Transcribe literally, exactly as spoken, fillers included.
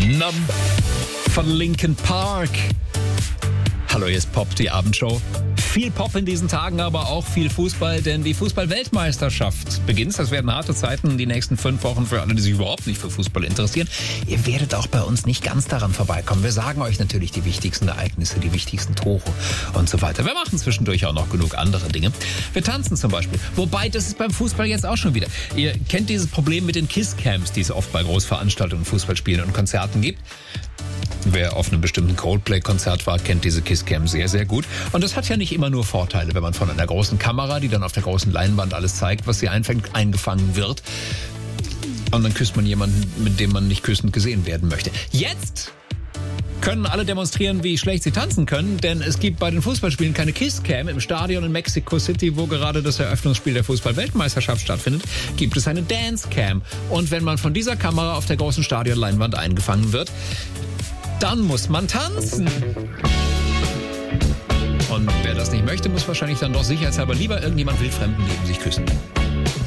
Numb von Linkin Park. Hallo, hier ist Pop, die Abendshow. Viel Pop in diesen Tagen, aber auch viel Fußball, denn die Fußball-Weltmeisterschaft beginnt. Das werden harte Zeiten, die nächsten fünf Wochen für alle, die sich überhaupt nicht für Fußball interessieren. Ihr werdet auch bei uns nicht ganz daran vorbeikommen. Wir sagen euch natürlich die wichtigsten Ereignisse, die wichtigsten Tore und so weiter. Wir machen zwischendurch auch noch genug andere Dinge. Wir tanzen zum Beispiel. Wobei, das ist beim Fußball jetzt auch schon wieder. Ihr kennt dieses Problem mit den Kisscams, die es oft bei Großveranstaltungen, Fußballspielen und Konzerten gibt. Wer auf einem bestimmten Coldplay-Konzert war, kennt diese Kisscam sehr, sehr gut. Und das hat ja nicht immer nur Vorteile, wenn man von einer großen Kamera, die dann auf der großen Leinwand alles zeigt, was sie einfängt, eingefangen wird. Und dann küsst man jemanden, mit dem man nicht küssend gesehen werden möchte. Jetzt können alle demonstrieren, wie schlecht sie tanzen können, denn es gibt bei den Fußballspielen keine Kisscam. Im Stadion in Mexico City, wo gerade das Eröffnungsspiel der Fußball-Weltmeisterschaft stattfindet, gibt es eine Dancecam. Und wenn man von dieser Kamera auf der großen Stadionleinwand eingefangen wird, dann muss man tanzen. Und wer das nicht möchte, muss wahrscheinlich dann doch sicherheitshalber lieber irgendjemand wildfremden neben sich küssen.